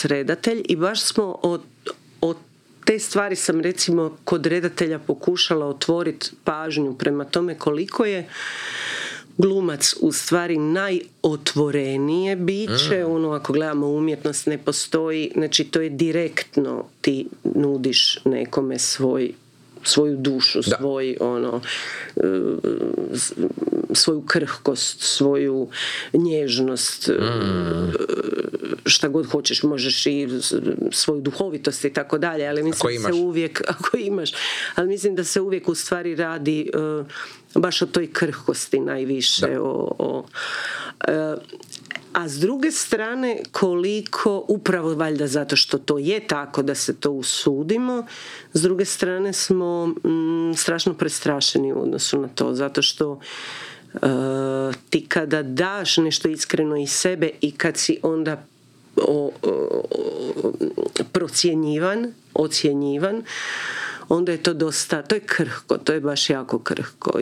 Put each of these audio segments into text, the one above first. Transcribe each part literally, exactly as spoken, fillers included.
redatelj i baš smo od, od te stvari sam recimo kod redatelja pokušala otvoriti pažnju prema tome koliko je glumac u stvari najotvorenije biće, mm. ono ako gledamo umjetnost ne postoji, znači to je direktno ti nudiš nekome svoj svoju dušu, da. svoj ono svoju krhkost, svoju nježnost, mm. šta god hoćeš, možeš i svoju duhovitost i tako dalje, ali mislim da se uvijek, ako imaš, ali mislim da se uvijek u stvari radi uh, baš o toj krhkosti najviše, da. o, o uh, a s druge strane koliko, upravo valjda zato što to je tako da se to usudimo, s druge strane smo mm, strašno prestrašeni u odnosu na to, zato što uh, ti kada daš nešto iskreno iz sebe i kad si onda o, o, o, procjenjivan, ocjenjivan, onda je to dosta, to je krhko, to je baš jako krhko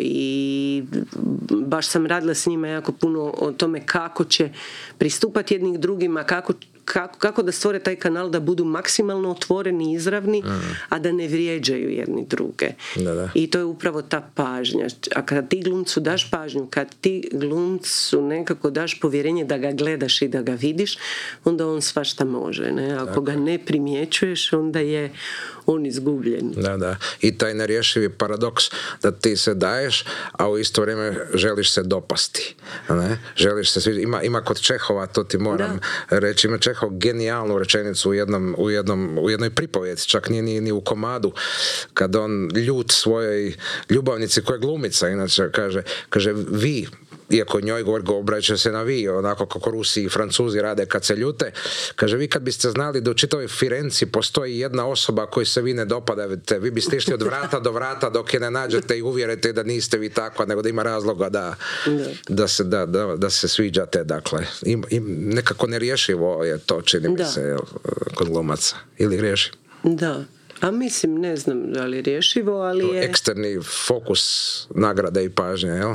i baš sam radila s njima jako puno o tome kako će pristupati jednim drugima, kako, kako, kako da stvore taj kanal da budu maksimalno otvoreni, izravni, mm. a da ne vrijeđaju jedni druge. Da, da. I to je upravo ta pažnja. A kada ti glumcu daš pažnju, kad ti glumcu nekako daš povjerenje da ga gledaš i da ga vidiš, onda on svašta može. Ne? Ako Tako. ga ne primjećuješ, onda je on izgubljen. Da, da. I taj nerješivi paradoks da ti se daješ, a u isto vrijeme želiš se dopasti. Ne? Želiš se sviđati. Ima, ima kod Čehova, to ti moram da. reći, ima Čehov genijalnu rečenicu u, jednom, u, jednom, u jednoj pripovjedi, čak nije ni, ni u komadu, kad on ljut svojoj ljubavnici koja je glumica, inače kaže, kaže vi, iako njoj govori, obraća se na vi, onako kako Rusi i Francuzi rade kad se ljute, kaže, vi kad biste znali da u čitavoj Firenci postoji jedna osoba koju se vi ne dopadate, vi biste išli od vrata do vrata dok je ne nađete i uvjerite da niste vi takva, nego da ima razloga da, da, se, da, da, da se sviđate. Dakle, im, im nekako nerješivo je to, čini mi da. se, kod glumaca. Ili riješi? Da. A mislim, ne znam da li rješivo, ali je... Eksterni fokus nagrade i pažnje, jel?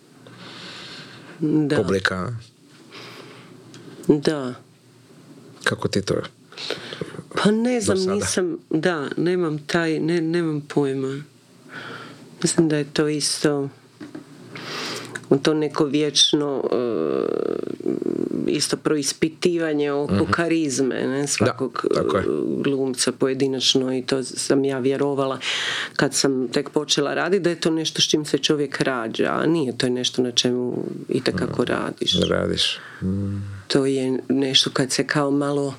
Da. Publika. Da. Kako ti to? Pa ne znam, nisam, da, nemam taj, ne, nemam pojma. Mislim da je to isto to neko vječno uh, isto proispitivanje oko mm-hmm. karizme, ne, svakog da, glumca pojedinačno, i to sam ja vjerovala kad sam tek počela raditi, da je to nešto s čim se čovjek rađa, a nije, to je nešto na čemu itekako mm. radiš. Radiš. Mm. To je nešto kad se kao malo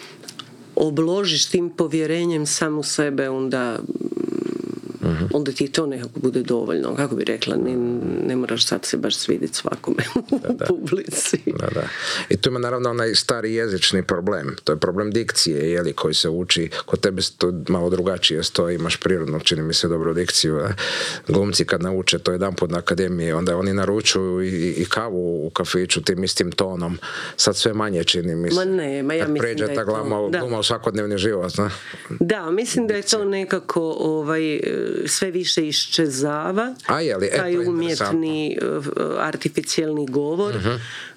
obložiš tim povjerenjem sam u sebe, onda mm-hmm. onda ti to nekako bude dovoljno. Kako bi rekla, ne, ne moraš sad se baš svidjeti svakome u da, da. publici. Da, da. I tu ima naravno onaj stari jezični problem. To je problem dikcije, jeli, koji se uči. Kod tebe to malo drugačije stoji, imaš prirodno, čini mi se, dobru dikciju. A glumci kad nauče to jedan put na akademiji, onda oni naručuju i, i kavu u kafiću tim istim tonom. Sad sve manje, čini mi se. Ma ne, ma ja kad mislim da je ta gluma, to... gluma u svakodnevni život. Ne? Da, mislim da je to nekako ovaj, sve više iščezava. A je li? Taj umjetni artificijelni govor. Uh-huh.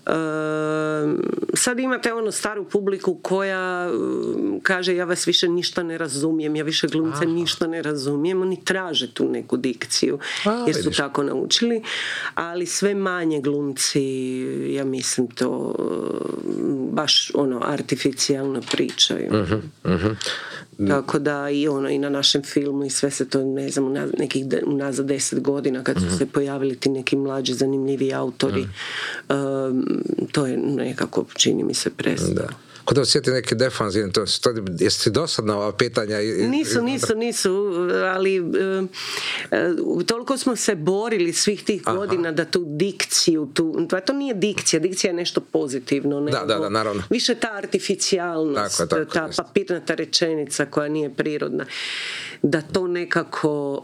Uh, sad imate ono staru publiku koja uh, kaže, ja vas više ništa ne razumijem, ja više glumca Aha. ništa ne razumijem. Oni traže tu neku dikciju A, jer su vidiš. tako naučili, ali sve manje glumci, ja mislim, to uh, baš ono artificijalno pričaju. Uh-huh. Uh-huh. Tako da i ono i na našem filmu i sve se to, ne znam, nekih de, unazad deset godina kad su mm-hmm. se pojavili ti neki mlađi zanimljivi autori, mm. um, to je nekako, čini mi se, prestalo. Da. Kod da osjeti neki defanzivni, to, to, jesi ti dosadna ova pitanja? Nisu, nisu, nisu, ali uh, uh, toliko smo se borili svih tih Aha. godina da tu dikciju, tu, pa to nije dikcija, dikcija je nešto pozitivno, nego da, da, da, naravno. više ta artificijalnost, tako, tako, ta jest. papirnata rečenica koja nije prirodna. da to nekako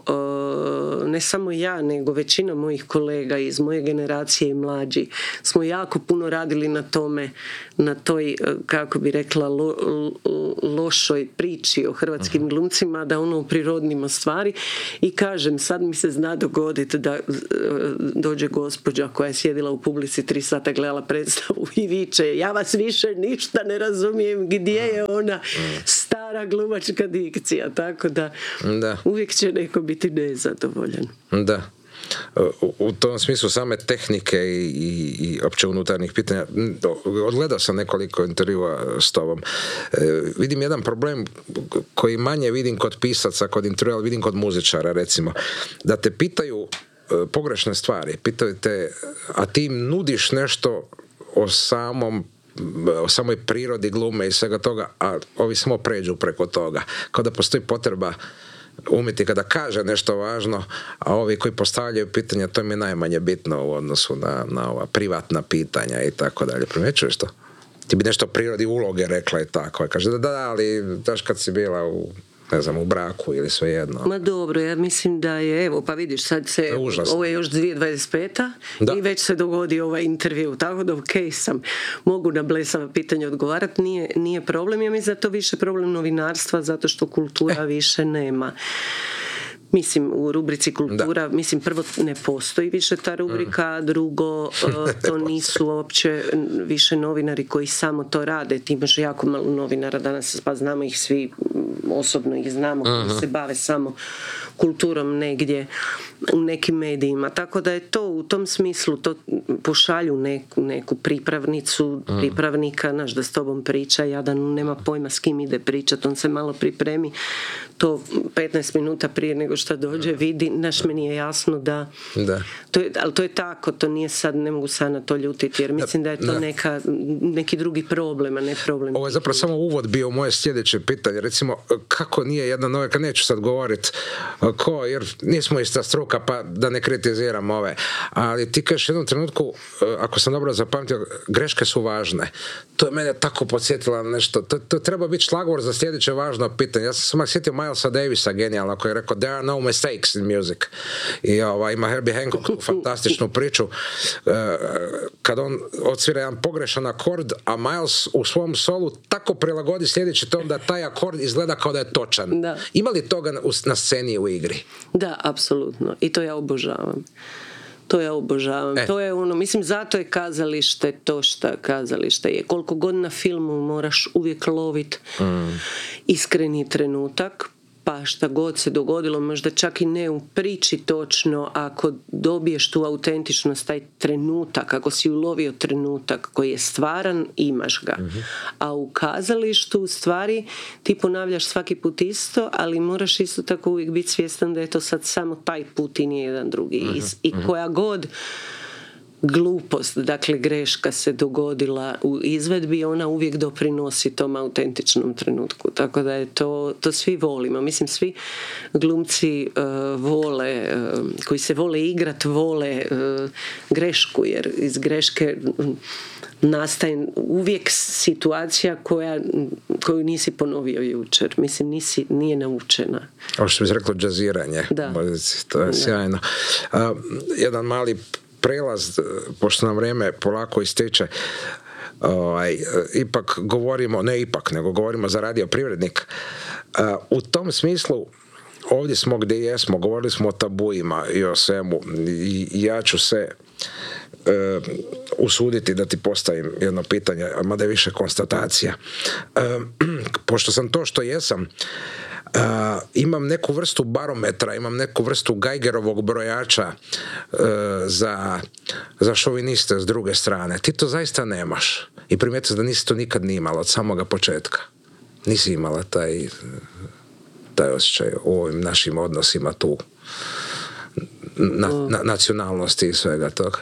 ne samo ja, nego većina mojih kolega iz moje generacije i mlađi smo jako puno radili na tome, na toj, kako bi rekla, lo, lošoj priči o hrvatskim glumcima, da ono prirodnimo stvari. I kažem, sad mi se zna dogoditi da dođe gospođa koja je sjedila u publici tri sata, gledala predstavu i viče, ja vas više ništa ne razumijem, gdje je ona stara glumačka dikcija, tako da, da. Uvijek će neko biti nezadovoljan. Da. U, u tom smislu same tehnike i, i, i opće unutarnjih pitanja, odgledao sam nekoliko intervjua s tobom. E, vidim jedan problem koji manje vidim kod pisaca, kod intervjua, ali vidim kod muzičara, recimo, da te pitaju e, pogrešne stvari, pitaju te, a ti im nudiš nešto o samom o samoj prirodi glume i svega toga, a ovi samo pređu preko toga. Kao da postoji potreba umjetnika da kaže nešto važno, a ovi koji postavljaju pitanja, to mi je najmanje bitno u odnosu na, na ova privatna pitanja i tako dalje. Primjećuješ to? Ti bi nešto o prirodi uloge rekla i tako. Kaže da, da, ali daš kad si bila u ne znam, u braku ili svejedno. Ma dobro, ja mislim da je, evo, pa vidiš, sad se, ovo je još dvije tisuće dvadeset peta i već se dogodi ovaj intervju, tako da ok sam, mogu na blesava pitanja odgovarati, nije, nije problem, ja mislim da to više problem novinarstva, zato što kultura eh. više nema. Mislim, u rubrici kultura, da. Mislim, prvo ne postoji više ta rubrika, drugo, to nisu uopće više novinari koji samo to rade. Ti imaš jako malo novinara danas, pa znamo ih svi, osobno ih znamo, koji uh-huh. se bave samo kulturom negdje u nekim medijima. Tako da je to u tom smislu, to pošalju neku, neku pripravnicu, uh-huh. pripravnika, naš da s tobom priča, jadan nema pojma s kim ide pričat, on se malo pripremi, to petnaest minuta prije nego što dođe vidi, naš meni je jasno da, da. To je, ali to je tako, to nije sad, ne mogu sad na to ljutiti, jer mislim da je to neka, neki drugi problem, a ne problem. Ovo je zapravo samo uvod bio moje sljedeće pitanje, recimo, kako nije jedna novaka, neću sad govoriti ko, jer nismo ista struka, pa da ne kritiziram ove, ali ti kažeš u jednom trenutku, ako sam dobro zapamtio, greške su važne. To je mene tako podsjetilo na nešto, to, to treba biti šlagvor za sljedeće važno pitanje. Ja sam se mak sjetio Milesa Davisa, genijalno, koji je rekao there are no mistakes in music. I ova, ima Herbie Hancock tu fantastičnu priču, uh, kad on odsvira jedan pogrešan akord, a Miles u svom solu tako prilagodi sljedeći ton da taj akord izgleda kao da je točan. Da. Ima li toga na, na sceni u igri? Da, apsolutno. I to ja obožavam. To ja obožavam. E. To je ono, mislim, zato je kazalište to šta kazalište je. Koliko god na filmu moraš uvijek lovit mm. iskreni trenutak, pa šta god se dogodilo, možda čak i ne u priči točno, ako dobiješ tu autentičnost, taj trenutak, ako si ulovio trenutak koji je stvaran, imaš ga. Mm-hmm. A u kazalištu, u stvari, ti ponavljaš svaki put isto, ali moraš isto tako uvijek biti svjestan da je to sad samo taj put i nije jedan drugi. Mm-hmm. I, i koja god glupost, dakle greška se dogodila u izvedbi, ona uvijek doprinosi tom autentičnom trenutku, tako da je to, to svi volimo, mislim svi glumci uh, vole, uh, koji se vole igrat, vole uh, grešku, jer iz greške nastaje uvijek situacija koja, koju nisi ponovio jučer, mislim nisi, nije naučena. Ovo što bi se reklo džaziranje, to je sjajno. Uh, jedan mali prelaz, pošto nam vrijeme polako ističe, ovaj, ipak govorimo, ne ipak, nego govorimo za Radio Privrednik. U tom smislu, ovdje smo gdje jesmo, govorili smo o tabuima i o svemu, i ja ću se uh, usuditi da ti postavim jedno pitanje, mada je više konstatacija. Uh, pošto sam to što jesam, Uh, imam neku vrstu barometra, imam neku vrstu Geigerovog brojača uh, za, za šoviniste s druge strane. Ti to zaista nemaš. I primijetio da nisi to nikad ni imala od samoga početka. Nisi imala taj, taj osjećaj u ovim našim odnosima tu na, na, nacionalnosti i svega toga.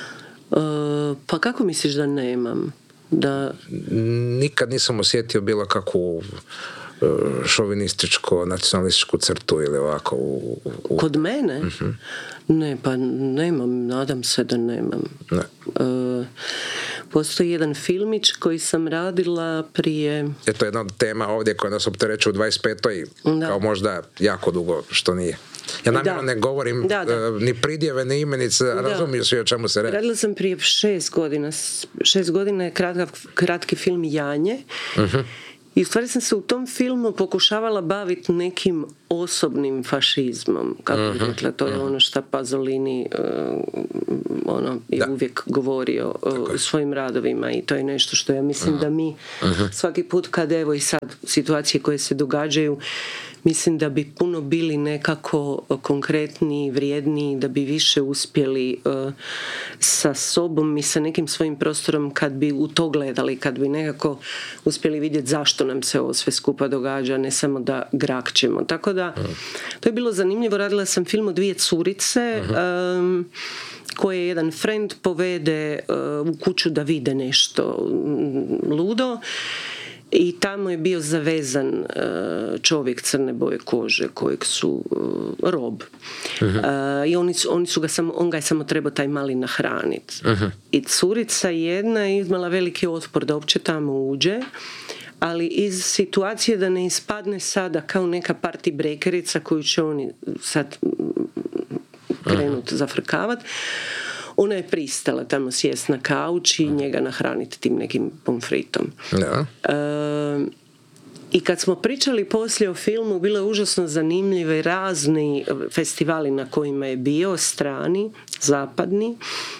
Uh, pa kako misliš da nemam? Da... Nikad nisam osjetio bilo kakvu šovinističko, nacionalističku crtu ili ovako u, u... Kod mene? Uh-huh. Ne, pa nemam, nadam se da nemam. Ne. Uh, Postoji jedan filmić koji sam radila prije... Je to jedna od tema ovdje koja nas opterećuje u dvadeset petoj Da. Kao možda jako dugo, što nije. Ja namjerno ne govorim da, da. Uh, ni pridjeve, ni imenice, razumiju svi o čemu se radi. Radila sam prije šest godina. Šest godina je kratka, kratki film Janje. Uh-huh. I u stvari sam se u tom filmu pokušavala baviti nekim osobnim fašizmom, kako uh-huh. bih rekla, to je uh-huh. ono što Pasolini uh, ono, je da. uvijek govorio uh, svojim radovima i to je nešto što ja mislim uh-huh. da mi uh-huh. svaki put kad evo i sad situacije koje se događaju, mislim da bi puno bili nekako konkretniji, vrijedniji, da bi više uspjeli uh, sa sobom i sa nekim svojim prostorom kad bi u to gledali, kad bi nekako uspjeli vidjeti zašto nam se ovo sve skupa događa, ne samo da grakćemo. Tako da, to je bilo zanimljivo. Radila sam film o dvije curice um, koje jedan friend povede uh, u kuću da vide nešto ludo. I tamo je bio zavezan čovjek crne boje kože kojeg su rob. Uh-huh. I oni su, oni su ga samo, on ga je samo trebao taj mali nahraniti. Uh-huh. I curica jedna je imala veliki otpor da uopće tamo uđe, ali iz situacije da ne ispadne sada kao neka party breakerica koju će oni sad krenut uh-huh. zafrkavati, ona je pristala tamo sjest na kauč i njega nahraniti tim nekim pomfritom. Ja. E, I kad smo pričali poslije o filmu, bilo je užasno zanimljive razni festivali na kojima je bio, strani, zapadni.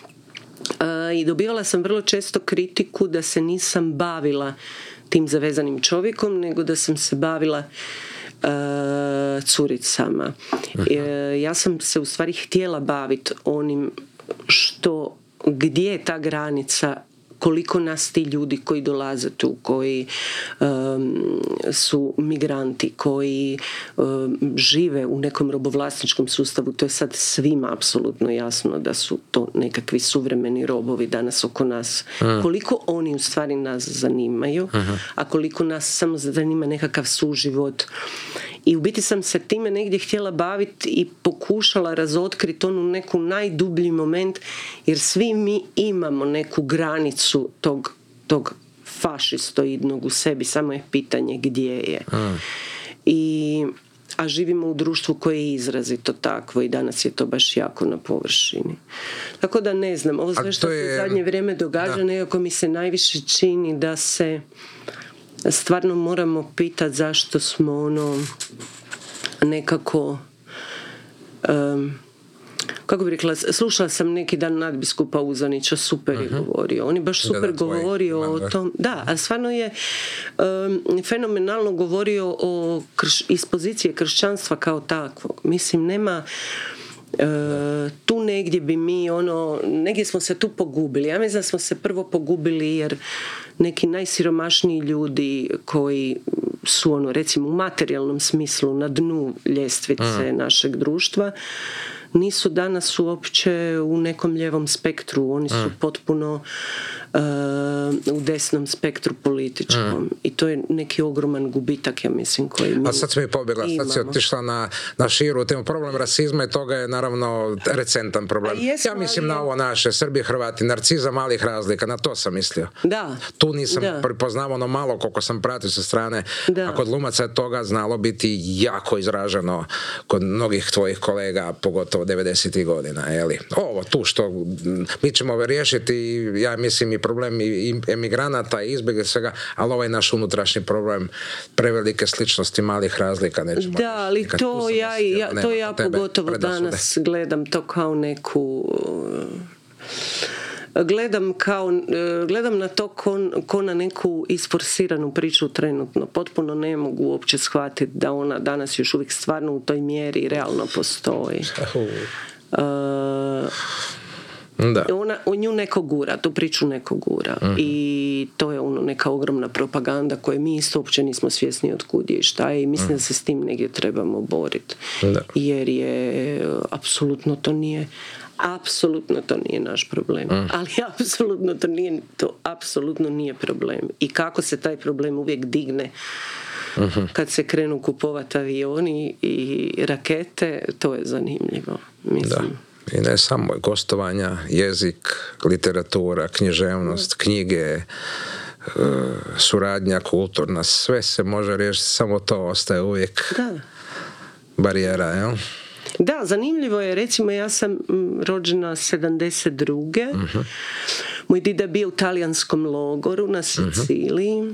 E, I dobivala sam vrlo često kritiku da se nisam bavila tim zavezanim čovjekom, nego da sam se bavila e, curicama. E, ja sam se u stvari htjela baviti onim što, gdje je ta granica, koliko nas ti ljudi koji dolaze tu, koji um, su migranti, koji um, žive u nekom robovlasničkom sustavu, to je sad svima apsolutno jasno da su to nekakvi suvremeni robovi danas oko nas. Uh-huh. Koliko oni u stvari nas zanimaju, uh-huh. a koliko nas samo zanima nekakav suživot. I u biti sam se time negdje htjela baviti i pokušala razotkriti onu neku najdublji moment, jer svi mi imamo neku granicu tog, tog fašistoidnog u sebi, samo je pitanje gdje je. Mm. I, a živimo u društvu koje je izrazito takvo i danas je to baš jako na površini. Tako da ne znam, ovo sve što se je... u zadnje vrijeme događa, da. Nekako mi se najviše čini da se stvarno moramo pitati zašto smo ono nekako um, kako bih rekla, slušala sam neki dan nadbiskupa Uzanića, super je uh-huh. govorio. On je baš super da, da, govorio tvoj, o tom. Da, a stvarno je um, fenomenalno govorio o krš, iz pozicije kršćanstva kao takvog. Mislim, nema Uh, tu negdje bi mi ono, negdje smo se tu pogubili. Ja mislim da smo se prvo pogubili jer neki najsiromašniji ljudi koji su ono, recimo u materijalnom smislu na dnu ljestvice mm. našeg društva nisu danas uopće u nekom lijevom spektru, oni su mm. potpuno uh, u desnom spektru političkom mm. i to je neki ogroman gubitak, ja mislim, koji mi A sad si mi pobjegla, sad si otišla na, na širu temu. Problem rasizma i toga je naravno recentan problem. Jesmo, ja mislim ali... na ovo naše Srbi, Hrvati, narciza malih razlika, na to sam mislio. Da. Tu nisam da. prepoznao ono malo koliko sam pratio sa strane, da. a kod glumaca je toga znalo biti jako izraženo kod mnogih tvojih kolega, pogotovo devedesetih godina, jeli? Ovo tu što mi ćemo riješiti, ja mislim i problem i emigranata i izbjega svega, ali ovaj naš unutrašnji problem prevelike sličnosti malih razlika nećemo. Da, ali to ja, ja, to ja pogotovo danas gledam to kao neku gledam kao gledam na to ko, ko na neku isforsiranu priču trenutno. Potpuno ne mogu uopće shvatiti da ona danas još uvijek stvarno u toj mjeri realno postoji. Uh, Da. Ona, o nju neko gura, tu priču neko gura uh-huh. i to je ono neka ogromna propaganda koje mi isto uopće nismo svjesni od kud je i šta je i mislim uh-huh. da se s tim negdje trebamo boriti jer je apsolutno to nije apsolutno to nije naš problem uh-huh. ali apsolutno to nije to apsolutno nije problem i kako se taj problem uvijek digne uh-huh. kad se krenu kupovati avioni i rakete, to je zanimljivo, mislim. Da. I ne samo gostovanja, jezik, literatura, književnost, knjige, suradnja kulturna, sve se može riješiti, samo to ostaje uvijek da. barijera, jel? Da, zanimljivo je, recimo ja sam rođena sedamdeset druge Uh-huh. Moj dida bio u talijanskom logoru na Siciliji. Uh-huh.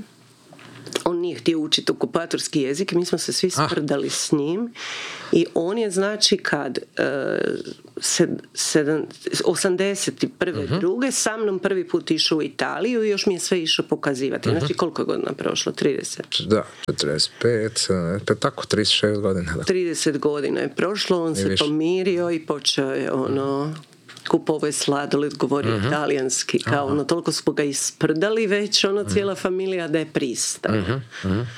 On nije htio učiti okupatorski jezik, mi smo se svi sprdali ah. s njim i on je, znači, kad uh, sed, sedam, osamdeset prve Uh-huh. druge sa mnom prvi put išao u Italiju i još mi je sve išao pokazivati. Uh-huh. Znači, koliko je godina prošlo? trideset Da, četrdeset pet, tako trideset šest godina. Da. trideset godina je prošlo, on I se više. pomirio i počeo je ono... kupovao je sladoled, govorio uh-huh. italijanski, kao uh-huh. ono, toliko smo ga isprdali već, ono, cijela uh-huh. familija da je pristaje. Uh-huh. Uh-huh.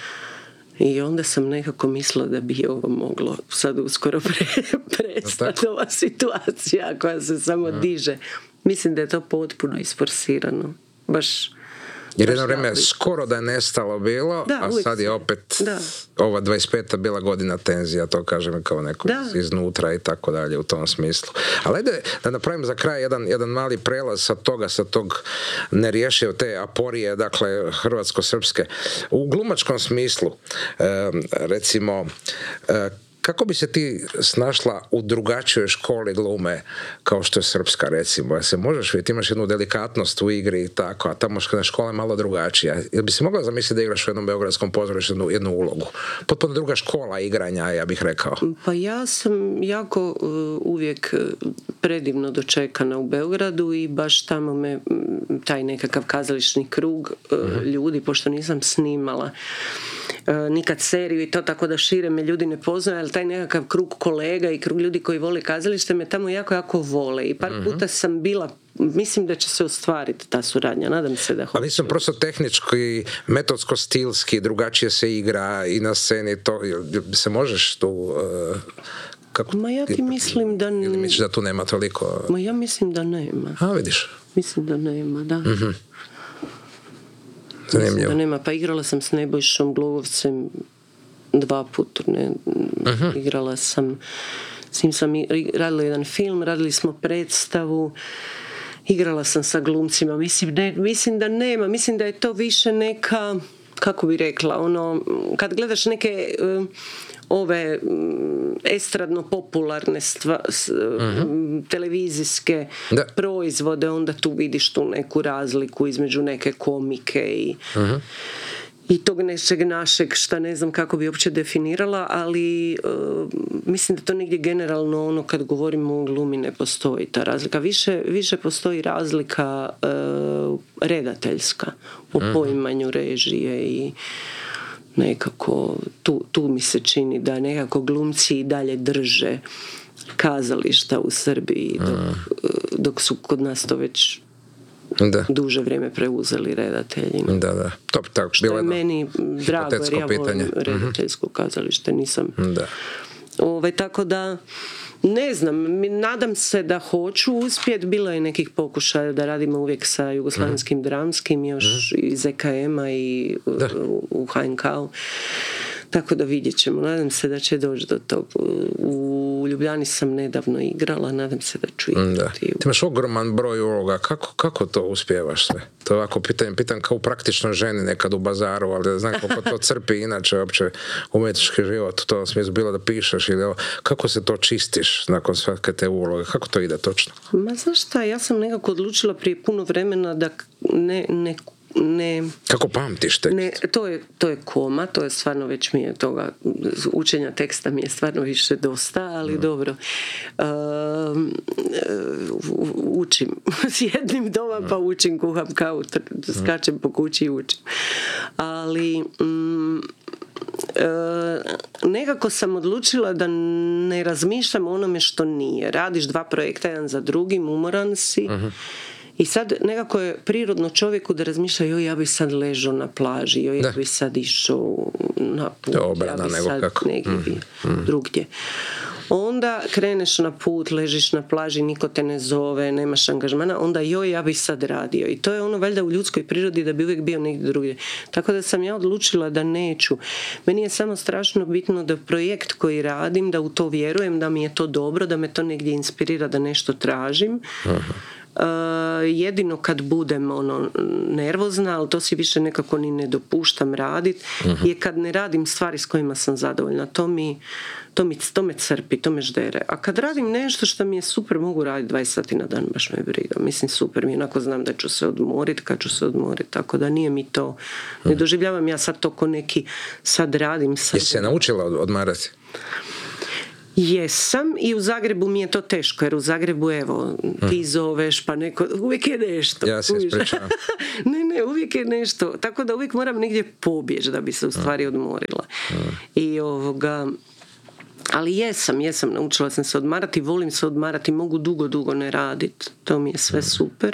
I onda sam nekako mislila da bi ovo moglo sad uskoro pre, prestati ova situacija koja se samo uh-huh. diže. Mislim da je to potpuno isforsirano. Baš... Jer jedno vrijeme skoro da je nestalo bilo, da, a sad je opet da. ova dvadeset peta bila godina tenzija, to kažem kao neko da. iznutra i tako dalje u tom smislu. Ali ajde da napravim za kraj jedan, jedan mali prelaz sa toga, sa tog nerješivo te aporije, dakle hrvatsko-srpske. U glumačkom smislu, recimo, kako bi se ti snašla u drugačijoj školi glume kao što je srpska, recimo? Ja se možeš vidjeti, imaš jednu delikatnost u igri i tako, a tamo škola je malo drugačija. Jel bi se mogla zamisliti da igraš u jednom beogradskom pozorištu jednu, jednu ulogu? Potpuno druga škola igranja, ja bih rekao. Pa ja sam jako uh, uvijek predivno dočekana u Beogradu i baš tamo me taj nekakav kazališni krug uh, uh-huh. ljudi, pošto nisam snimala uh, nikad seriju i to, tako da šire me ljudi ne poznaju, ali taj nekakav krug kolega i krug ljudi koji vole kazalište me tamo jako, jako vole. I par uh-huh. puta sam bila, mislim da će se ostvariti ta suradnja, nadam se da hoće. Ali nisam prosto tehnički, metodsko-stilski, drugačije se igra i na sceni, to se možeš tu... Uh, kako, Ma ja ti mislim da... Ili misliš da tu nema toliko... Ma ja mislim da nema. A, vidiš. Mislim da nema, da. Uh-huh. Zanimljivo. Da nema, pa igrala sam s Nebojšom Glogovcem dva puta, ne, uh-huh. igrala sam, s njim sam radila jedan film, radili smo predstavu, igrala sam sa glumcima, mislim, ne, mislim da nema, mislim da je to više neka, kako bi rekla, ono, kad gledaš neke uh, ove um, estradno-popularne stva, uh-huh. televizijske da. proizvode, onda tu vidiš tu neku razliku između neke komike i uh-huh. i tog nečeg našeg, šta ne znam kako bi uopće definirala, ali uh, mislim da to negdje generalno ono kad govorimo o glumi ne postoji ta razlika. Više, više postoji razlika uh, redateljska u mm. poimanju režije i nekako tu, tu mi se čini da nekako glumci i dalje drže kazališta u Srbiji dok, mm. dok su kod nas to već da. duže vrijeme preuzeli redatelji. Da, da. Top, tako, što je meni drago, jer ja volim redateljsko mm-hmm. kazalište, nisam... Da. Ove, tako da, ne znam, nadam se da hoću uspjeti. Bilo je nekih pokušaja da radimo uvijek sa jugoslavenskim mm. dramskim, još mm. iz E K M-a i da. u, u H N K-u. Tako da vidjet ćemo. Nadam se da će doći do tog. U Ljubljani sam nedavno igrala, nadam se da ću igrati. Ti imaš ogroman broj uloga. Kako, kako to uspijevaš sve? To je ovako pitanje, pitam kao praktično ženi nekad u bazaru, ali da znam kako to crpi inače uopće umjetnički život. U tom smislu bilo da pišeš ili ovo. Kako se to čistiš nakon svake te uloge? Kako to ide točno? Ma znaš šta, ja sam nekako odlučila prije puno vremena da ne, ne Ne, kako pamtiš tekst? Ne, to je, to je koma, to je stvarno već mi je toga, učenja teksta mi je stvarno više dosta, ali mm. dobro. Um, učim. S jednim doma pa učim, kuham kavu, skačem po kući i učim. Ali um, Uh, nekako sam odlučila da ne razmišljam o onome što nije. Radiš dva projekta jedan za drugim, umoran si. Uh-huh. I sad nekako je prirodno čovjeku da razmišlja, joj, ja bi sad ležao na plaži, joj, ja bi sad išao na put, obrana, ja bi nego sad kako. negdje mm, mm. drugdje. Onda kreneš na put, ležiš na plaži, niko te ne zove, nemaš angažmana, onda joj, ja bih sad radio. I to je ono valjda u ljudskoj prirodi da bi uvijek bio negdje drugdje. Tako da sam ja odlučila da neću. Meni je samo strašno bitno da projekt koji radim, da u to vjerujem, da mi je to dobro, da me to negdje inspirira, da nešto tražim. Aha. Uh, jedino kad budem ono nervozna, ali to si više nekako ni ne dopuštam raditi, uh-huh. je kad ne radim stvari s kojima sam zadovoljna. To mi, to mi to me crpi, to me ždere. A kad radim nešto što mi je super, mogu raditi dvadeset sati na dan, baš me briga. Mislim, super mi, onako znam da ću se odmoriti kad ću se odmoriti, tako da nije mi to, ne doživljavam ja sad to ko neki sad radim. Sad... Jesi se naučila odmarati? Jesam, i u Zagrebu mi je to teško, jer u Zagrebu, evo, ti zoveš, pa neko, uvijek je nešto. Ja se ispričavam. ne, ne, uvijek je nešto. Tako da uvijek moram negdje pobjeći da bi se u stvari odmorila. I ovoga... Ali jesam, jesam, naučila sam se odmarati, volim se odmarati, mogu dugo, dugo ne raditi. To mi je sve super.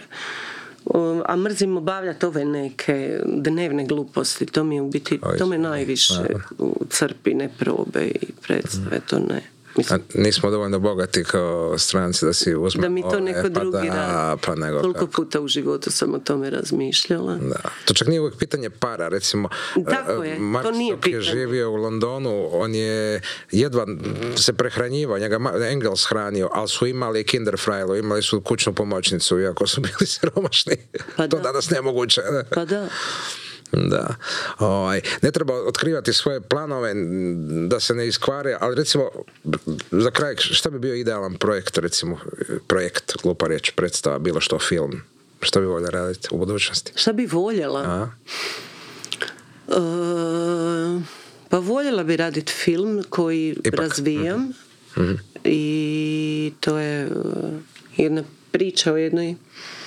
A mrzim obavljati ove neke dnevne gluposti. To mi je u biti, to me najviše crpi, ne probe i predstave, to ne. Mislim, a nismo dovoljno bogati kao stranci da si uzme da mi to neko ove, drugi pa da, radi. Pa nego koliko kako. puta u životu sam o tome razmišljala. Da. To čak nije uvijek pitanje para, recimo Mark Stock je živio u Londonu, on je jedva se prehranjivao, njega Engels hranio, ali su imali Kinderfrajlo, imali su kućnu pomoćnicu, iako su bili siromašni. Pa to da. danas nemoguće. Ne? Pa da. Da. Oj, ne treba otkrivati svoje planove da se ne iskvare, ali recimo za kraj, šta bi bio idealan projekt, recimo projekt, glupa riječ, predstava, bilo što, film, šta bi voljela raditi u budućnosti? Šta bi voljela? Uh, pa voljela bi raditi film koji Ipak. razvijam mm-hmm. i to je jedna priča o jednoj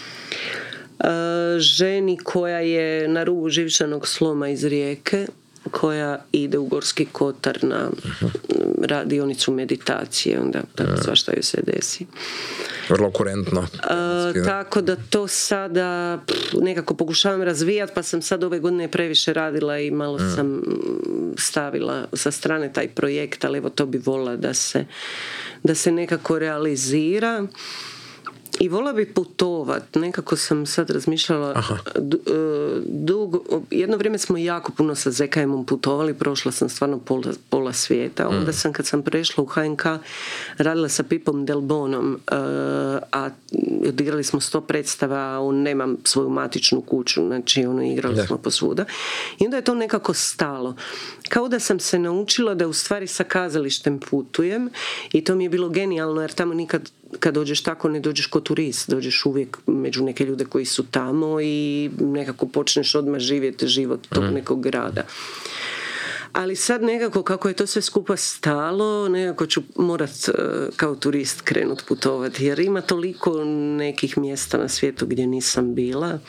Uh, ženi koja je na rubu živčanog sloma iz Rijeke, koja ide u Gorski Kotar na uh-huh. radionicu meditacije, onda tako uh-huh. svašta joj se desi. Vrlo kurentno. Uh, tako da to sada pff, nekako pokušavam razvijati, pa sam sad ove godine previše radila i malo uh-huh. sam stavila sa strane taj projekt, ali evo to bi volila da se, da se nekako realizira. I vola bi putovat, nekako sam sad razmišljala, dugo, jedno vrijeme smo jako puno sa Z K M-om putovali, prošla sam stvarno pola, pola svijeta, onda sam kad sam prešla u H N K radila sa Pipom Delbonom, a odigrali smo sto predstava, on nema svoju matičnu kuću, znači ono, igrali da. smo posvuda i onda je to nekako stalo. Kao da sam se naučila da u stvari sa kazalištem putujem i to mi je bilo genijalno, jer tamo nikad kad dođeš tako ne dođeš kao turist, dođeš uvijek među neke ljude koji su tamo i nekako počneš odmah živjeti život tog nekog grada. Ali sad nekako kako je to sve skupa stalo, nekako ću morat kao turist krenut putovati, jer ima toliko nekih mjesta na svijetu gdje nisam bila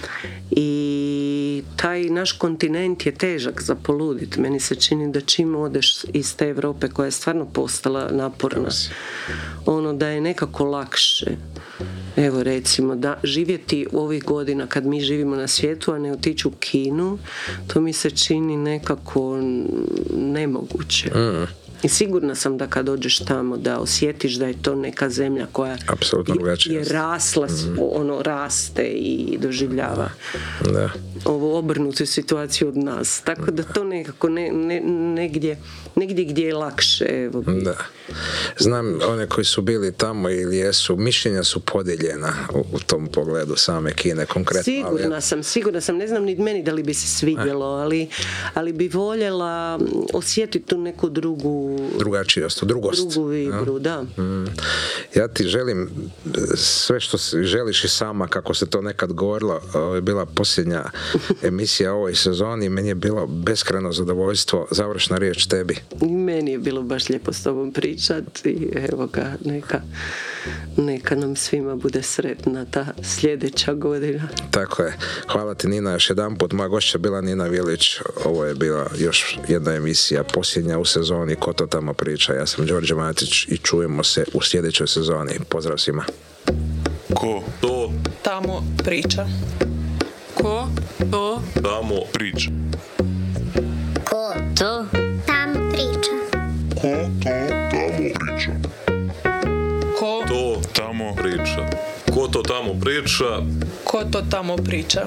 i taj naš kontinent je težak za poludit. Meni se čini da čim odeš iz te Europe koja je stvarno postala naporna, ono da je nekako lakše. Evo recimo da živjeti ovih godina kad mi živimo na svijetu, a ne otići u Kinu, to mi se čini nekako nemoguće. Mm. I sigurna sam da kad dođeš tamo da osjetiš da je to neka zemlja koja je, je rasla, mm. ono raste i doživljava da. ovu obrnutu situaciju od nas. Tako da to nekako ne, ne, negdje, negdje gdje je lakše. Evo. Da. Znam one koji su bili tamo ili jesu, mišljenja su podijeljena u, u tom pogledu same Kine konkretno. Sigurna ali... sam, sigurna sam. Ne znam ni meni da li bi se svidjelo, ali, ali bi voljela osjetiti tu neku drugu drugačijost, drugost. Drugu vibru, ja? da. Mm. Ja ti želim sve što želiš i sama, kako se to nekad govorilo, je bila posljednja emisija ovoj sezoni, meni je bilo beskrajno zadovoljstvo, završna riječ tebi. Meni je bilo baš lijepo s tobom pričati i evo ga, neka, neka nam svima bude sretna ta sljedeća godina. Tako je. Hvala ti Nina još jedan put. Moja gošća bila Nina Vilić. Ovo je bila još jedna emisija posljednja u sezoni Ko to tamo priča. Ja sam Đorđe Matić i čujemo se u sljedećoj sezoni. Pozdrav svima. Ko to tamo priča. Ko to tamo priča. Ko to tamo priča. Ko to tamo priča. Ko To tamo priča. Ko to tamo priča? Ko to tamo priča?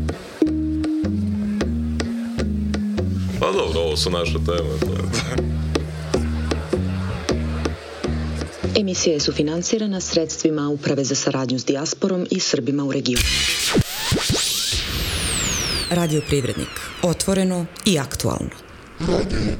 Pa dobro, ovo su naše teme. Emisija je sufinancirana sredstvima Uprave za saradnju s dijasporom i Srbima u regionu. Radio Privrednik. Otvoreno i aktualno.